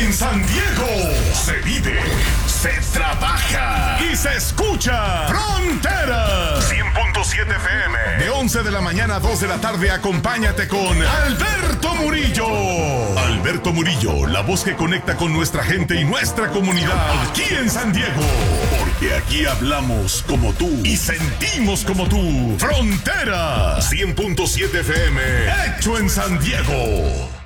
En San Diego se vive, se trabaja y se escucha Fronteras 100.7 FM. De 11 de la mañana a 2 de la tarde, acompáñate con Alberto Murillo. Alberto Murillo, la voz que conecta con nuestra gente y nuestra comunidad aquí en San Diego. Porque aquí hablamos como tú y sentimos como tú. Fronteras 100.7 FM, hecho en San Diego.